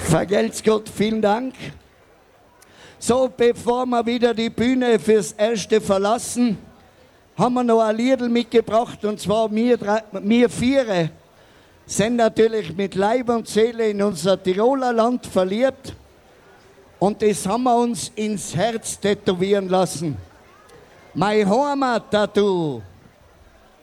Vergelt's Gott, vielen Dank. So, bevor wir wieder die Bühne fürs Erste verlassen, haben wir noch ein Liedl mitgebracht, und zwar wir Viere sind natürlich mit Leib und Seele in unser Tiroler Land verliebt, und das haben wir uns ins Herz tätowieren lassen. Mein Heimat-Tattoo.